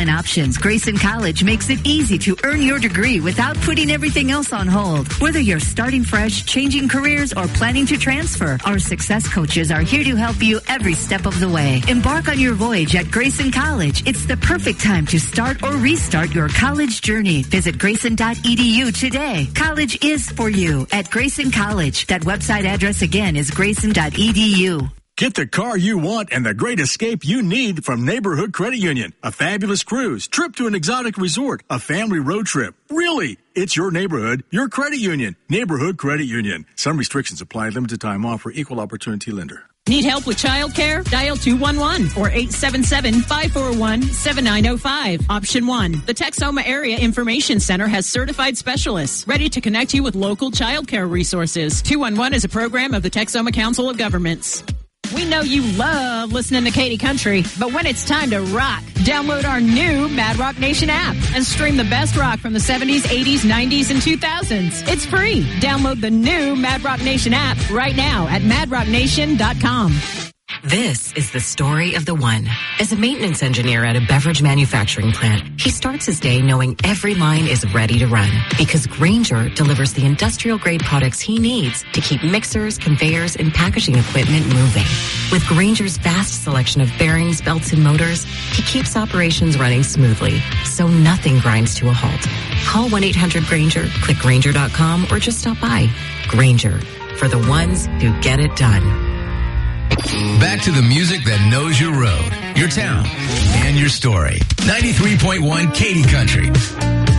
online options, Grayson College makes it easy to earn your degree without putting everything else on hold. Whether you're starting fresh, changing careers, or planning to transfer, our success coaches are here to help you every step of the way. Embark on your voyage at Grayson College. It's the perfect time to start or restart your college journey. Visit grayson.edu today. College is for you at Grayson College. That website address again is grayson.edu. Get the car you want and the great escape you need from Neighborhood Credit Union. A fabulous cruise, trip to an exotic resort, a family road trip. Really, it's your neighborhood, your credit union. Neighborhood Credit Union. Some restrictions apply. Limited time offer. Equal opportunity lender. Need help with childcare? Dial 211 or 877-541-7905. Option 1. The Texoma Area Information Center has certified specialists ready to connect you with local childcare resources. 211 is a program of the Texoma Council of Governments. We know you love listening to Katy Country, but when it's time to rock, download our new Mad Rock Nation app and stream the best rock from the 70s, 80s, 90s, and 2000s. It's free. Download the new Mad Rock Nation app right now at madrocknation.com. This is the story of the one. As a maintenance engineer at a beverage manufacturing plant, he starts his day knowing every line is ready to run because Grainger delivers the industrial-grade products he needs to keep mixers, conveyors, and packaging equipment moving. With Grainger's vast selection of bearings, belts, and motors, he keeps operations running smoothly, so nothing grinds to a halt. Call 1-800-GRAINGER, click Grainger.com, or just stop by. Grainger, for the ones who get it done. Back to the music that knows your road, your town, and your story. 93.1 Katy Country.